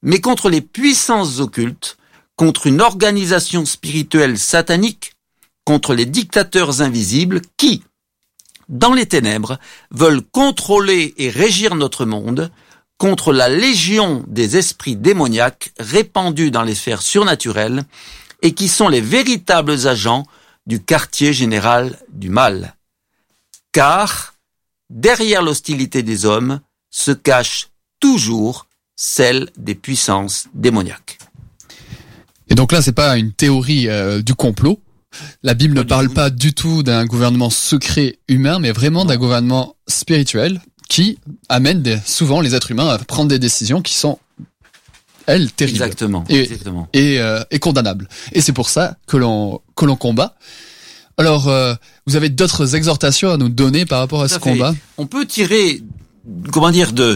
mais contre les puissances occultes, contre une organisation spirituelle satanique, contre les dictateurs invisibles qui, dans les ténèbres, veulent contrôler et régir notre monde, contre la légion des esprits démoniaques répandus dans les sphères surnaturelles et qui sont les véritables agents du quartier général du mal. Car, derrière l'hostilité des hommes, se cache toujours celle des puissances démoniaques. Et donc là, c'est pas une théorie du complot. La Bible ne parle pas du tout d'un gouvernement secret humain, mais vraiment d'un gouvernement spirituel qui amène souvent les êtres humains à prendre des décisions qui sont, elles, terribles. Exactement. Et condamnables. Et c'est pour ça que l'on combat. Alors, vous avez d'autres exhortations à nous donner par rapport à ce combat? On peut tirer, de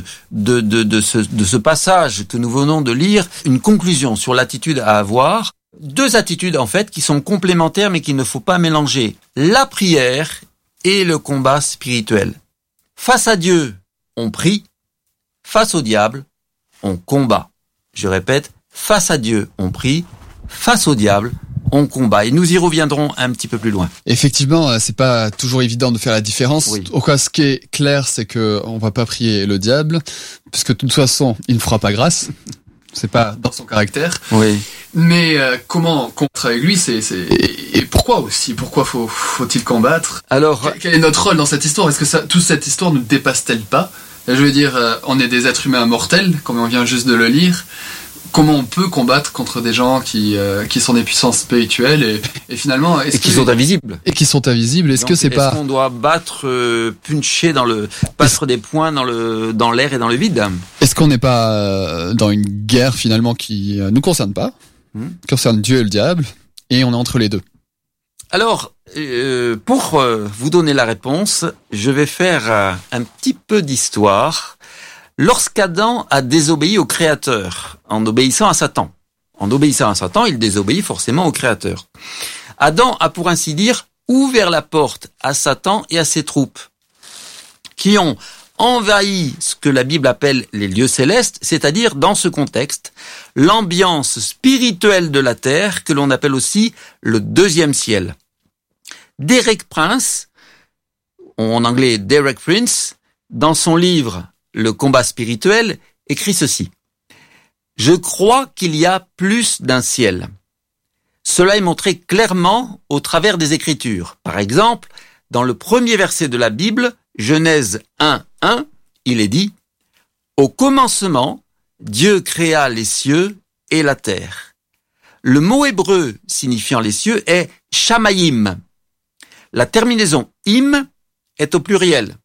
ce passage que nous venons de lire, une conclusion sur l'attitude à avoir. Deux attitudes, en fait, qui sont complémentaires, mais qu'il ne faut pas mélanger. La prière et le combat spirituel. Face à Dieu, on prie. Face au diable, on combat. Je répète, face à Dieu, on prie. Face au diable, on combat. Et nous y reviendrons un petit peu plus loin. Effectivement, c'est pas toujours évident de faire la différence. Oui. Au cas, ce qui est clair, c'est que on va pas prier le diable, puisque de toute façon, il ne fera pas grâce. C'est pas dans son caractère. Oui. Mais comment contre avec lui, et pourquoi aussi? Pourquoi faut-il combattre? Alors, quel est notre rôle dans cette histoire? Est-ce que toute cette histoire ne dépasse-t-elle pas? Je veux dire, on est des êtres humains mortels, comme on vient juste de le lire. Comment on peut combattre contre des gens qui sont des puissances spirituelles et finalement qui sont invisibles. Et qui sont invisibles. Est-ce qu'on doit battre, puncher battre des poings dans l'air et dans le vide? Est-ce qu'on n'est pas dans une guerre finalement qui nous concerne pas, concerne Dieu et le diable, et on est entre les deux? Alors, pour vous donner la réponse, je vais faire un petit peu d'histoire. Lorsqu'Adam a désobéi au Créateur, en obéissant à Satan. En obéissant à Satan, il désobéit forcément au Créateur. Adam a, pour ainsi dire, ouvert la porte à Satan et à ses troupes, qui ont envahi ce que la Bible appelle les lieux célestes, c'est-à-dire, dans ce contexte, l'ambiance spirituelle de la terre, que l'on appelle aussi le deuxième ciel. Derek Prince, en anglais Derek Prince, dans son livre Le combat spirituel, écrit ceci. Je crois qu'il y a plus d'un ciel. Cela est montré clairement au travers des Écritures. Par exemple, dans le premier verset de la Bible, Genèse 1:1, il est dit « Au commencement, Dieu créa les cieux et la terre. » Le mot hébreu signifiant les cieux est « shamayim ». La terminaison « im » est au pluriel.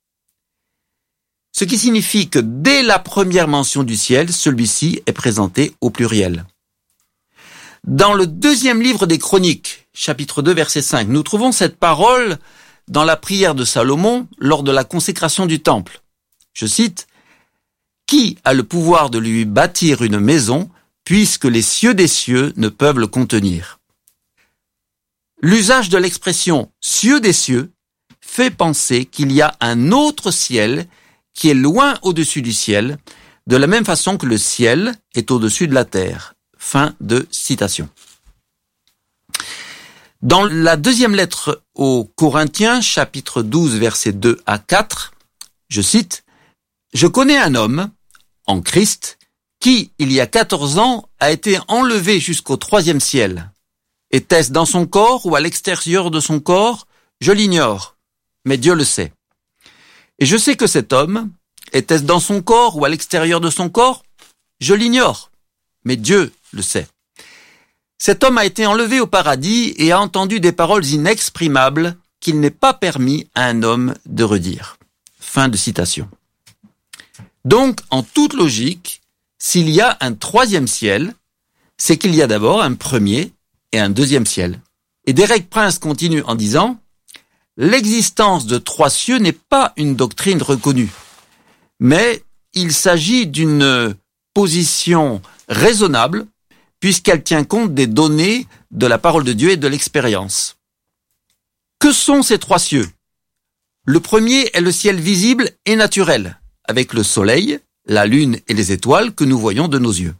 Ce qui signifie que dès la première mention du ciel, celui-ci est présenté au pluriel. Dans le deuxième livre des Chroniques, chapitre 2, verset 5, nous trouvons cette parole dans la prière de Salomon lors de la consécration du temple. Je cite, « Qui a le pouvoir de lui bâtir une maison, puisque les cieux des cieux ne peuvent le contenir ?» L'usage de l'expression « cieux des cieux » fait penser qu'il y a un autre ciel qui est loin au-dessus du ciel, de la même façon que le ciel est au-dessus de la terre. Fin de citation. Dans la deuxième lettre aux Corinthiens, chapitre 12, versets 2 à 4, je cite, « Je connais un homme, en Christ, qui, il y a 14 ans, a été enlevé jusqu'au 3e ciel. Était-ce dans son corps ou à l'extérieur de son corps? Je l'ignore, mais Dieu le sait. Et je sais que cet homme, était-ce dans son corps ou à l'extérieur de son corps? Je l'ignore, mais Dieu le sait. Cet homme a été enlevé au paradis et a entendu des paroles inexprimables qu'il n'est pas permis à un homme de redire. » Fin de citation. Donc, en toute logique, s'il y a un 3e ciel, c'est qu'il y a d'abord un premier et un 2e ciel. Et Derek Prince continue en disant « L'existence de 3 cieux n'est pas une doctrine reconnue, mais il s'agit d'une position raisonnable puisqu'elle tient compte des données de la parole de Dieu et de l'expérience. Que sont ces 3 cieux? Le premier est le ciel visible et naturel, avec le soleil, la lune et les étoiles que nous voyons de nos yeux.